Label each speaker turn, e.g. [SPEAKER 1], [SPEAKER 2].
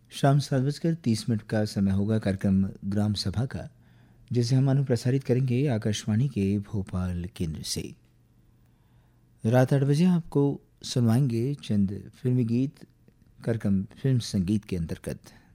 [SPEAKER 1] शाम 7:30 का समय होगा कार्यक्रम ग्राम सभा का, जिसे हम अनुप्रसारित करेंगे आकाशवाणी के भोपाल केंद्र से। रात 8 बजे आपको सुनवाएंगे चंद फिल्मी गीत कार्यक्रम फिल्म संगीत के अंतर्गत।